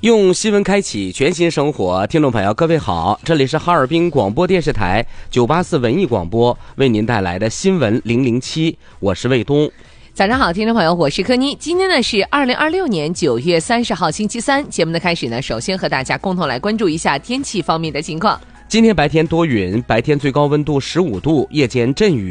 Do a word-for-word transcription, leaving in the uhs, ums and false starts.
用新闻开启全新生活，听众朋友各位好，这里是哈尔滨广播电视台九八四文艺广播为您带来的新闻零零七，我是卫东。 早上好，听众朋友，我是柯妮。今天呢是二零二六年九月三十号星期三，节目的开始呢，首先和大家共同来关注一下天气方面的情况。 今天白天多云，白天最高温度十五度，夜间阵雨。